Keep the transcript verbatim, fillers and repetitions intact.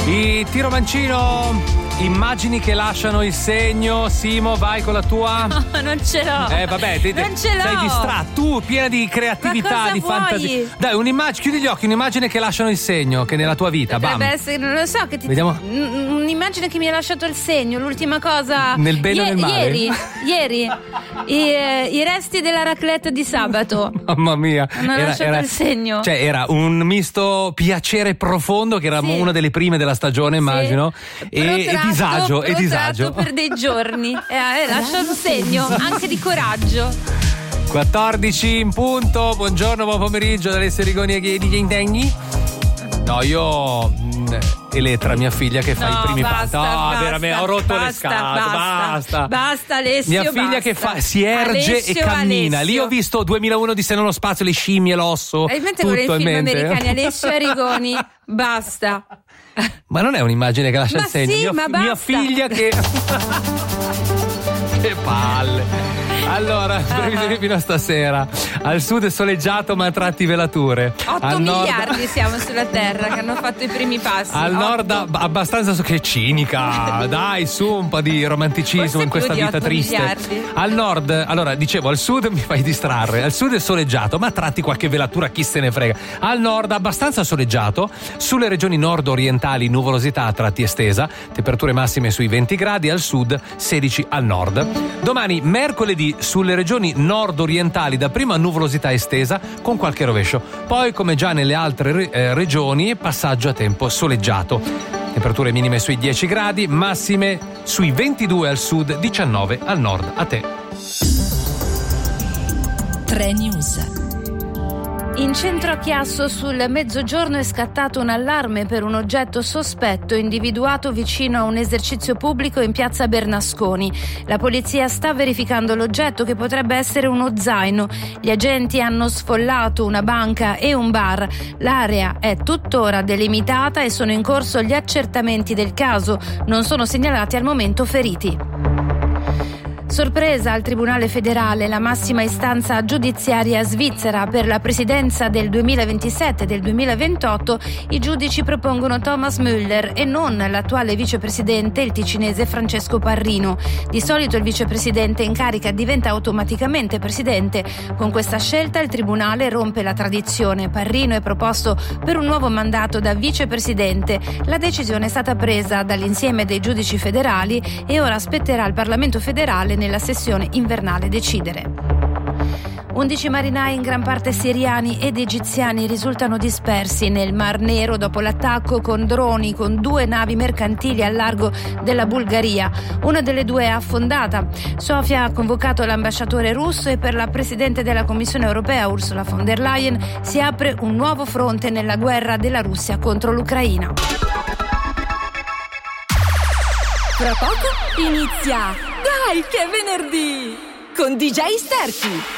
I tiro mancino, immagini che lasciano il segno. Simo, vai con la tua. No, non ce l'ho. Eh vabbè, te, te, non ce l'ho. sei distratto, tu piena di creatività, di vuoi? fantasia. Dai, un'immagine, chiudi gli occhi, un'immagine che lasciano il segno, che nella tua vita. Bam. Potrebbe essere, non lo so, che ti Vediamo. un'immagine che mi ha lasciato il segno, l'ultima cosa. Nel bene o nel male? Ieri, ieri i, eh, i resti della raclette di sabato. Mamma mia. Hanno Era, lasciato era, il segno. Cioè, era un misto piacere profondo, che era Sì. una delle prime della stagione, immagino. Sì. E, e Protratto, disagio, e disagio. per dei giorni. Eh, eh, lascia un segno anche di coraggio. quattordici in punto, buongiorno, buon pomeriggio dalle Serigoni e di Ghindegni. No, io mh, Elettra, mia figlia, che fa No, i primi basta, passi. No, basta, veramente, ho rotto le basta, scatole. basta, Basta. basta, Alessio, Mia figlia basta. che fa, si erge Alessio, e cammina. Alessio. Lì ho visto duemilauno di Se nello spazio, le scimmie, l'osso. Hai in mente tutto quei in film mente. americani, Alessio Arigoni, basta. Ma non è un'immagine che lascia Ma il segno. sì, mia, ma mia basta. figlia che. Che palle. Allora, previsioni fino a stasera. Al sud è soleggiato ma a tratti velature. otto Al nord... miliardi siamo sulla terra che hanno fatto i primi passi. Al otto. nord ab- abbastanza so che cinica. Dai, su un po' di romanticismo Forse in questa più di vita otto triste. miliardi. Al nord, allora dicevo, al sud mi fai distrarre. Al sud è soleggiato, ma a tratti qualche velatura chi se ne frega. Al nord abbastanza soleggiato, sulle regioni nord-orientali nuvolosità a tratti estesa, temperature massime sui venti gradi, al sud sedici al nord. Domani mercoledì sulle regioni nord-orientali dapprima nuvolosità estesa con qualche rovescio. Poi, come già nelle altre eh, regioni, passaggio a tempo soleggiato. Temperature minime sui dieci gradi, massime sui ventidue al sud, diciannove al nord. A te. tre News. In centro a Chiasso sul mezzogiorno è scattato un allarme per un oggetto sospetto individuato vicino a un esercizio pubblico in piazza Bernasconi. La polizia sta verificando l'oggetto, che potrebbe essere uno zaino. Gli agenti hanno sfollato una banca e un bar. L'area è tuttora delimitata e sono in corso gli accertamenti del caso. Non sono segnalati al momento feriti. Sorpresa al Tribunale federale, la massima istanza giudiziaria svizzera. Per la presidenza del duemilaventisette e del duemilaventotto i giudici propongono Thomas Müller e non l'attuale vicepresidente, il ticinese Francesco Parrino. Di solito il vicepresidente in carica diventa automaticamente presidente. Con questa scelta il Tribunale rompe la tradizione. Parrino è proposto per un nuovo mandato da vicepresidente. La decisione è stata presa dall'insieme dei giudici federali e ora spetterà al Parlamento federale nella sessione invernale decidere. undici marinai, in gran parte siriani ed egiziani, risultano dispersi nel Mar Nero dopo l'attacco con droni con due navi mercantili al largo della Bulgaria. Una delle due è affondata. Sofia ha convocato l'ambasciatore russo e per la Presidente della Commissione europea Ursula von der Leyen si apre un nuovo fronte nella guerra della Russia contro l'Ucraina. Tra poco inizia Dai che è venerdì con D J Sterchi.